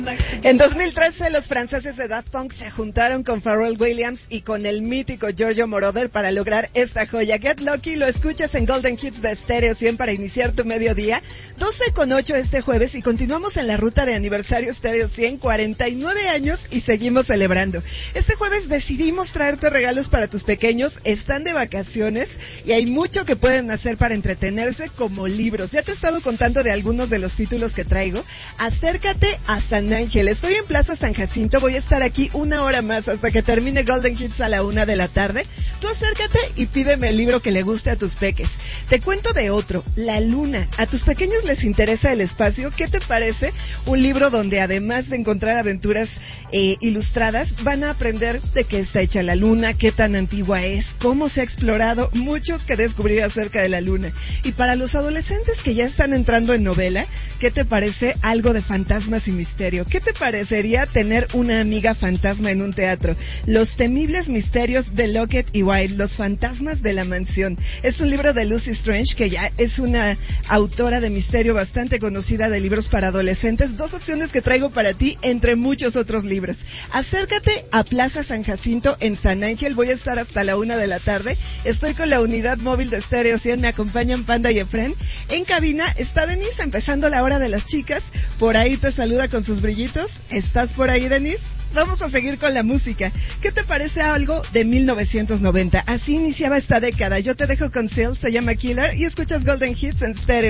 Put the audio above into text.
En 2013, los franceses de Daft Punk se juntaron con Pharrell Williams y con el mítico Giorgio Moroder para lograr esta joya. Get Lucky lo escuchas en Golden Hits de Stereo 100 para iniciar tu mediodía. 12:08 este jueves y continuamos en la ruta de aniversario Stereo 100, 49 años y seguimos celebrando. Este jueves decidimos traerte regalos para tus pequeños, están de vacaciones y hay mucho que pueden hacer para entretenerse como libros. Ya te he estado contando de algunos de los títulos que traigo. Acércate a San Ángel, estoy en Plaza San Jacinto, voy a estar aquí una hora más hasta que termine Golden Hits a la 1 de la tarde. Tú acércate y pídeme el libro que le guste a tus peques. Te cuento de otro, La Luna. A tus pequeños les interesa el espacio. ¿Qué te parece? Un libro donde además de encontrar aventuras ilustradas, van a aprender de qué está hecha la luna, qué tan antigua es, cómo se ha explorado, mucho que descubrir acerca de la luna. Y para los adolescentes que ya están entrando en novela, ¿qué te parece algo de fantasmas y misterio? ¿Qué te parecería tener una amiga fantasma en un teatro? Los temibles misterios de Lockett y White, los fantasmas de la mansión. Es un libro de Lucy Strange, que ya es una autora de misterio bastante conocida de libros para adolescentes. Dos opciones que traigo para ti entre muchos otros libros. Acércate a Plaza San Jacinto en San Ángel. Voy a estar hasta la 1 de la tarde. Estoy con la unidad móvil de Stereo 100. Me acompañan Panda y Efren. En cabina está Denise, empezando la hora de las chicas. Por ahí te saluda con sus brillitos. ¿Estás por ahí, Denise? Vamos a seguir con la música. ¿Qué te parece algo de 1990? Así iniciaba esta década. Yo te dejo con Seal, se llama Killer, y escuchas Golden Hits en Stereo.